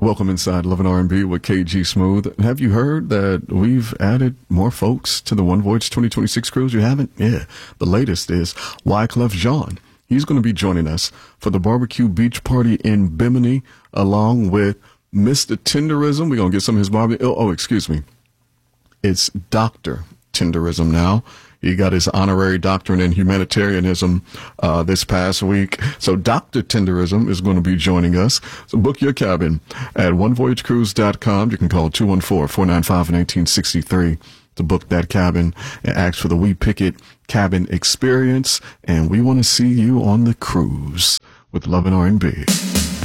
Welcome inside Love and R&B with KG Smooth. Have you heard that we've added more folks to the One Voyage 2026 cruise? You haven't? Yeah. The latest is Wyclef Jean. He's going to be joining us for the barbecue beach party in Bimini, along with Mr. Tenderism. We're going to get some of his barbecue. Oh, excuse me. It's Dr. Tenderism now. He got his honorary doctorate in humanitarianism this past week. So Dr. Tenderism is going to be joining us. So book your cabin at onevoyagecruise.com. You can call 214-495-1963 to book that cabin and ask for the We Picket Cabin Experience. And we want to see you on the cruise with Love and R&B.